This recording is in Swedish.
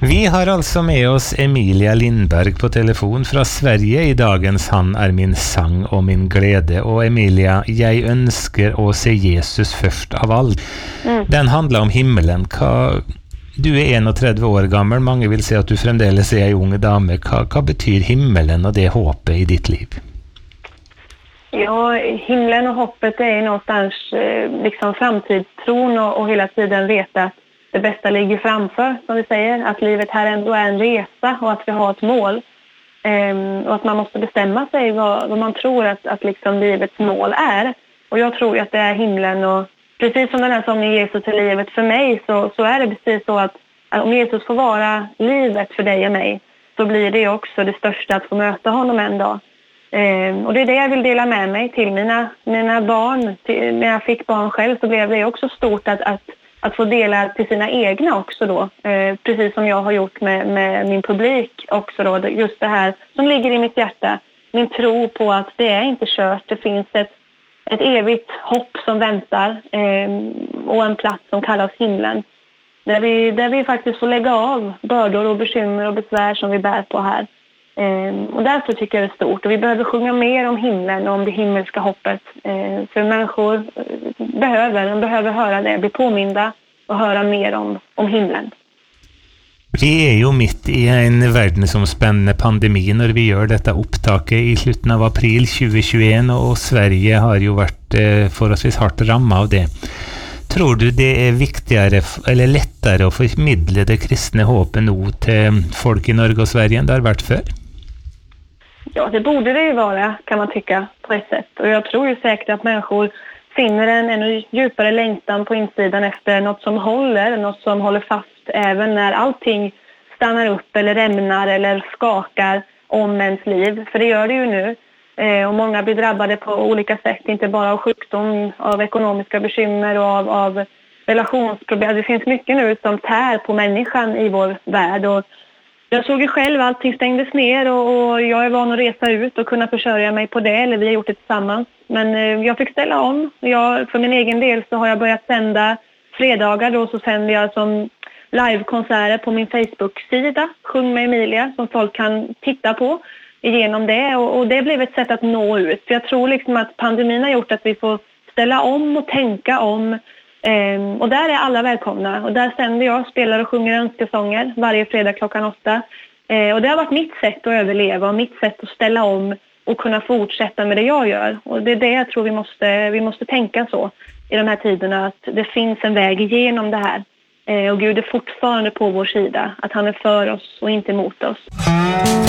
Vi har alltså med oss Emilia Lindberg på telefon från Sverige i dagens Han är min sang och min glädje. Och Emilia, jag önskar att se Jesus först av allt. Den handlar om himmelen. Du är 31 år gammal, många vill säga att du framdeles är en ung dame. Vad betyder himmelen och det hoppet i ditt liv? Ja, himlen och hoppet är någonstans liksom framtidstron och hela tiden veta att det bästa ligger framför, som vi säger. Att livet här ändå är en resa och att vi har ett mål. Och att man måste bestämma sig vad man tror att liksom livets mål är. Och jag tror att det är himlen, och precis som den här sången Jesus till livet för mig så är det precis så att om Jesus får vara livet för dig och mig så blir det också det största att få möta honom en dag. Och det är det jag vill dela med mig till mina barn. När jag fick barn själv så blev det också stort att få dela till sina egna också då. Precis som jag har gjort med min publik också då. Just det här som ligger i mitt hjärta. Min tro på att det är inte kört. Det finns ett evigt hopp som väntar. Och en plats som kallas himlen. Där vi faktiskt får lägga av bördor och bekymmer och besvär som vi bär på här. Och därför tycker jag det är stort. Och vi behöver sjunga mer om himlen och om det himmelska hoppet. För människor behöver höra det, bli påminda och höra mer om himlen. Vi är ju mitt i en världsomspännande pandemi när vi gör detta upptaket i slutet av april 2021, och Sverige har ju varit förhållandevis hårt rammat av det. Tror du det är viktigare eller lättare att förmedla det kristna hoppet nu till folk i Norge och Sverige än det har varit förr? Ja, det borde det ju vara, kan man tycka, på ett sätt. Och jag tror ju säkert att människor finner en ännu djupare längtan på insidan efter något som håller fast även när allting stannar upp eller rämnar eller skakar om ens liv. För det gör det ju nu. Och många blir drabbade på olika sätt, inte bara av sjukdom, av ekonomiska bekymmer och av relationsproblem. Det finns mycket nu som tär på människan i vår värld. Och jag såg ju själv, allting stängdes ner och jag är van att resa ut och kunna försörja mig på det, eller vi har gjort det tillsammans. Men jag fick ställa om. För min egen del så har jag börjat sända fredagar då, så sänder jag som livekonserter på min Facebook-sida, Sjung med Emilia, som folk kan titta på igenom det, och det blev ett sätt att nå ut. För jag tror liksom att pandemin har gjort att vi får ställa om och tänka om, och där är alla välkomna. Och där sänder jag, spelar och sjunger önskesånger varje fredag klockan 8. Och det har varit mitt sätt att överleva och mitt sätt att ställa om och kunna fortsätta med det jag gör. Och det är det jag tror vi måste tänka så i de här tiderna, att det finns en väg igenom det här. Och Gud är fortfarande på vår sida, att han är för oss och inte emot oss.